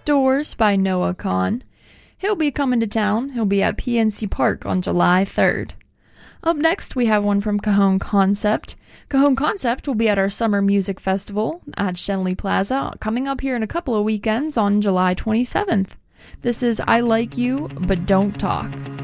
Doors by Noah Kahan. He'll be coming to town. He'll be at PNC Park on July 3rd. Up next, we have one from Cajon Concept. Cajon Concept will be at our Summer Music Festival at Shenley Plaza coming up here in a couple of weekends on July 27th. This is I Like You, But Don't Talk.